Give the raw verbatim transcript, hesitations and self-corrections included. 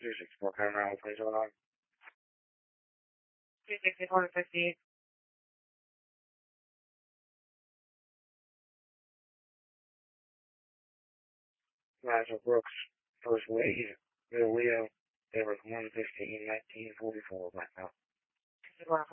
two sixty-four, Panorama, twenty-seven on. two sixty-four fifty. Nigel Brooks, first wave, Bill Leo, Everett one fifteen, nineteen forty-four, back out.